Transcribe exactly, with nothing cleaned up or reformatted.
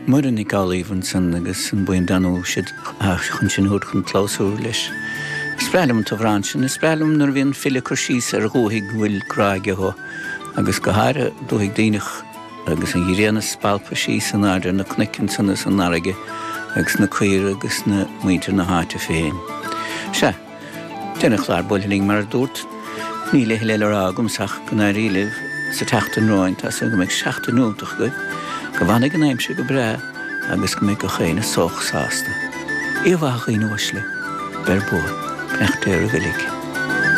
Muir in gálaíhann san agus an buin danú siad chun sin húd chun chlású leis. Sprálam tá bhrán sin, sprálam nar bhíon fila chu síos ar ghóthaigh bhfuil cráige ho, agus go háire dúigh daoinech agus an ghiréanna spalpa síos an áidir na cnicin sanna san náraige agus na cuir agus na muintir na háte féin. Se, déna chláir bolling mar dúirt, ní le le agumsach go na riileh sa teachtain roiint as go méid seachtain núntaach go, go bhanig an aimse go bre agus go méid go chéine soch sásta. Íomhach í nuasle, ber bua, pnecht éir a bhilig.